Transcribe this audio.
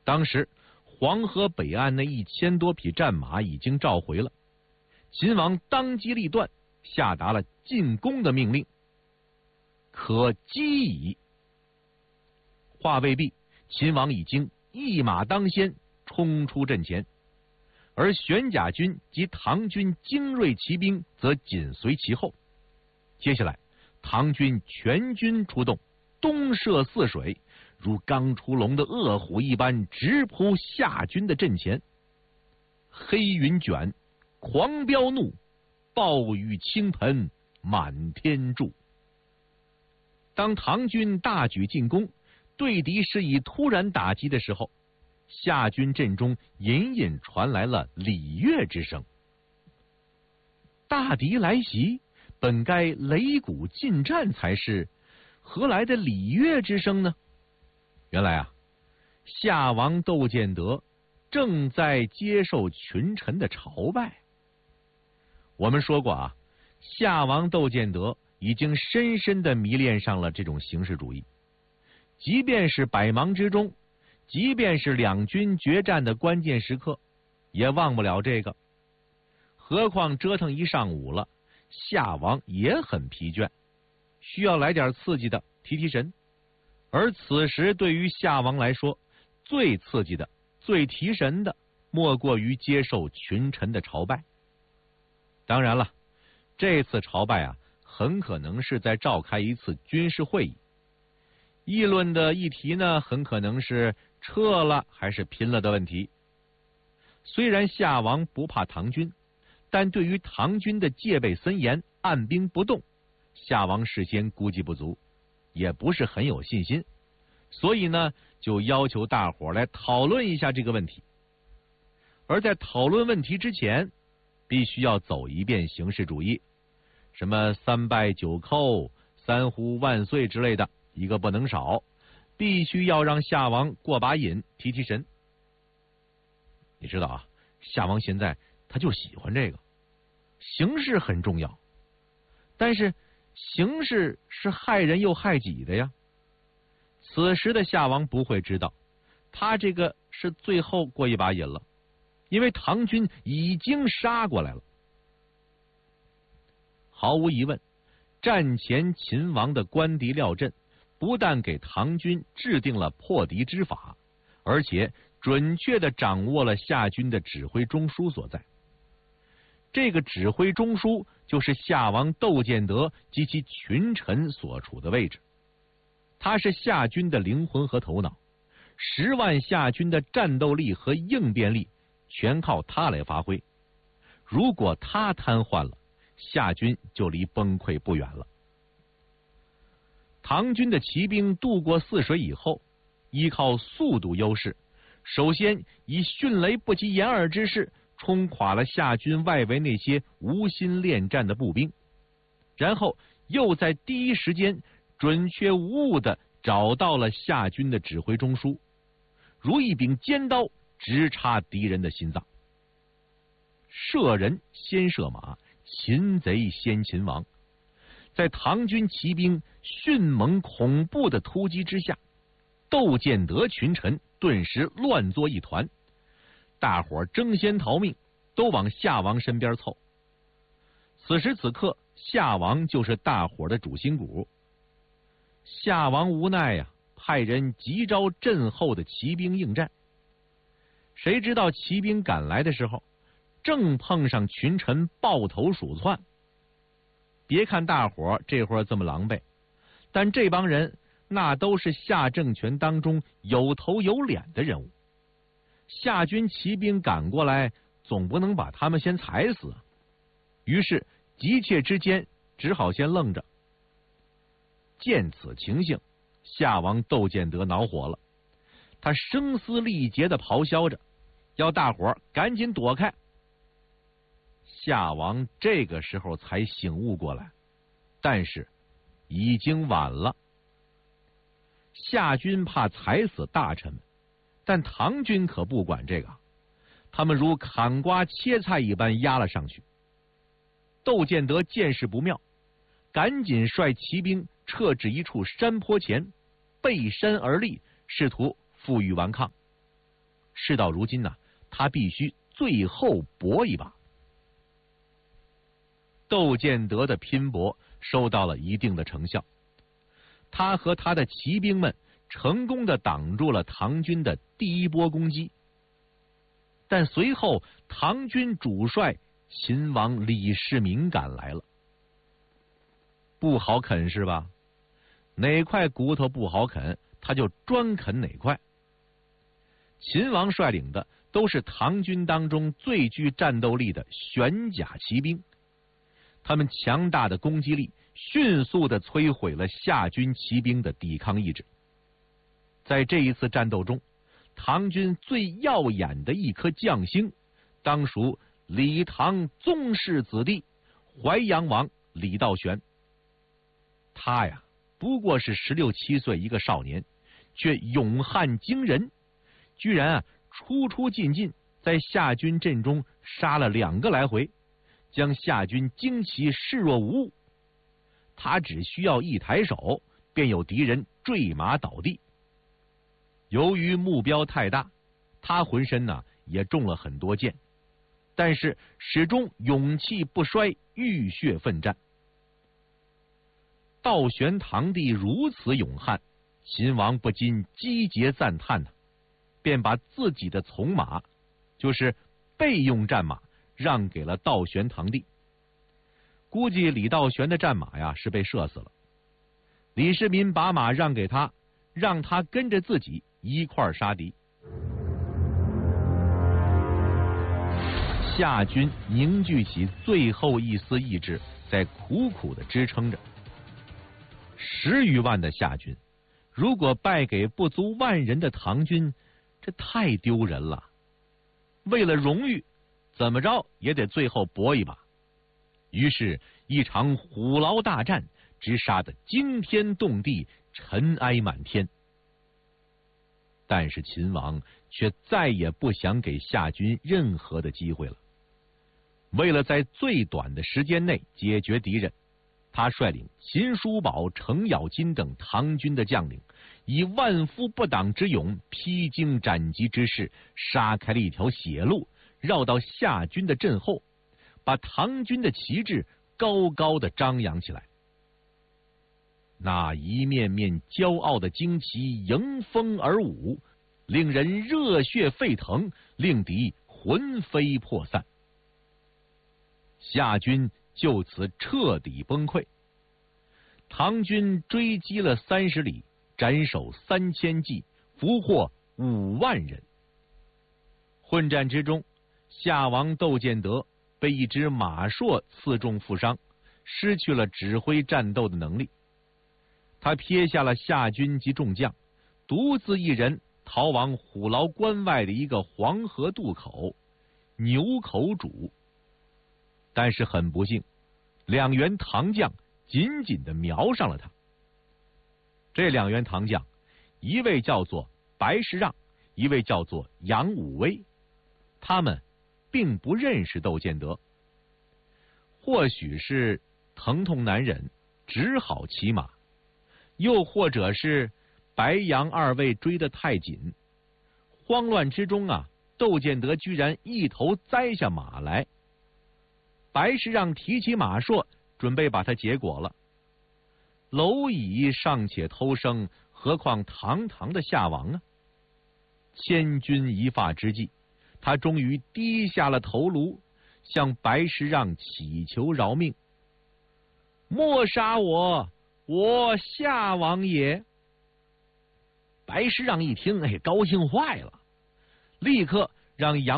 当时黄河北岸那1000多匹战马已经召回了，秦王当机立断，下达了进攻的命令。可击矣！话未毕，秦王已经一马当先，冲出阵前，而玄甲军及唐军精锐骑兵则紧随其后。接下来，唐军全军出动，东涉泗水，如刚出笼的恶虎一般，直扑夏军的阵前。黑云卷，狂飙怒，暴雨倾盆，满天柱。当唐军大举进攻，对敌施以突然打击的时候，夏军阵中隐隐传来了礼乐之声。大敌来袭，本该擂鼓进战才是，何来的礼乐之声呢？原来啊，夏王窦建德正在接受群臣的朝拜。我们说过啊，夏王窦建德已经深深地迷恋上了这种形式主义，即便是百忙之中，即便是两军决战的关键时刻，也忘不了这个。何况折腾一上午了，夏王也很疲倦，需要来点刺激的提提神。而此时对于夏王来说，最刺激的、最提神的，莫过于接受群臣的朝拜。当然了，这次朝拜啊，很可能是在召开一次军事会议，议论的议题呢，很可能是撤了还是拼了的问题。虽然夏王不怕唐军，但对于唐军的戒备森严、按兵不动，夏王事先估计不足，也不是很有信心，所以呢，就要求大伙来讨论一下这个问题。而在讨论问题之前，必须要走一遍形式主义，什么3拜9叩、3呼万岁之类的，一个不能少，必须要让夏王过把瘾，提提神。你知道啊，夏王现在他就喜欢这个，形式很重要，但是形式是害人又害己的呀。此时的夏王不会知道，他这个是最后过一把瘾了，因为唐军已经杀过来了。毫无疑问，战前秦王的官敌料阵不但给唐军制定了破敌之法，而且准确地掌握了夏军的指挥中枢所在。这个指挥中枢就是夏王窦建德及其群臣所处的位置，他是夏军的灵魂和头脑，10万夏军的战斗力和应变力全靠他来发挥。如果他瘫痪了，夏军就离崩溃不远了。唐军的骑兵渡过泗水以后，依靠速度优势，首先以迅雷不及掩耳之势冲垮了夏军外围那些无心恋战的步兵，然后又在第一时间准确无误地找到了夏军的指挥中枢，如一柄尖刀直插敌人的心脏。射人先射马，擒贼先擒王。在唐军骑兵迅猛恐怖的突击之下，窦建德群臣顿时乱作一团，大伙争先逃命，都往夏王身边凑。此时此刻，夏王就是大伙的主心骨。夏王无奈呀，派人急召阵后的骑兵应战。谁知道骑兵赶来的时候，正碰上群臣抱头鼠窜。别看大伙这会儿这么狼狈，但这帮人那都是夏政权当中有头有脸的人物。夏军骑兵赶过来，总不能把他们先踩死。于是急切之间，只好先愣着。见此情形，夏王窦建德恼火了，他声嘶力竭地咆哮着，要大伙赶紧躲开。夏王这个时候才醒悟过来，但是已经晚了。夏军怕踩死大臣们，但唐军可不管这个，他们如砍瓜切菜一般压了上去。窦建德见势不妙，赶紧率骑兵撤至一处山坡前，背山而立，试图负隅顽抗。 事到如今呢，他必须最后搏一把。窦建德的拼搏收到了一定的成效，他和他的骑兵们成功的挡住了唐军的第一波攻击。但随后唐军主帅秦王李世民赶来了。不好啃是吧？哪块骨头不好啃，他就专啃哪块。秦王率领的都是唐军当中最具战斗力的玄甲骑兵，他们强大的攻击力迅速地摧毁了夏军骑兵的抵抗意志。在这一次战斗中，唐军最耀眼的一颗将星，当属李唐宗室子弟淮阳王李道玄。他呀，不过是16、17岁一个少年，却勇悍惊人，居然出进，在夏军阵中杀了2个来回，将夏军旌旗视若无物。他只需要一抬手，便有敌人坠马倒地。由于目标太大，他浑身也中了很多箭，但是始终勇气不衰，浴血奋战。道玄堂弟如此勇悍，秦王不禁击节赞叹便把自己的从马，就是备用战马，让给了道玄堂弟。估计李道玄的战马是被射死了。李世民把马让给他，让他跟着自己一块杀敌。夏军凝聚起最后一丝意志，在苦苦的支撑着。10余万的夏军，如果败给不足万人的唐军，这太丢人了。为了荣誉，怎么着也得最后搏一把。于是，一场虎牢大战直杀得惊天动地，尘埃满天。但是秦王却再也不想给夏军任何的机会了。为了在最短的时间内解决敌人，他率领秦叔宝、程咬金等唐军的将领，以万夫不挡之勇，披荆斩棘之势，杀开了一条血路，绕到夏军的阵后，把唐军的旗帜高高的张扬起来。那一面面骄傲的旌旗迎风而舞，令人热血沸腾，令敌魂飞魄散。夏军就此彻底崩溃。唐军追击了30里，斩首3000骑，俘获5万人。混战之中，夏王窦建德被一只马槊刺中负伤，失去了指挥战斗的能力。他撇下了夏军及众将，独自一人逃往虎牢关外的一个黄河渡口牛口渚。但是很不幸，2员唐将紧紧地瞄上了他。这2员唐将，一位叫做白石让，一位叫做杨武威，他们并不认识窦建德。或许是疼痛难忍，只好骑马，又或者是白杨2位追得太紧，慌乱之中窦建德居然一头栽下马来。白石让提起马槊，准备把他结果了。蝼蚁尚且偷生，何况堂堂的夏王千钧一发之际，他终于低下了头颅，向白石让祈求饶命：“莫杀我，我夏王也。”白石让一听，高兴坏了，立刻让杨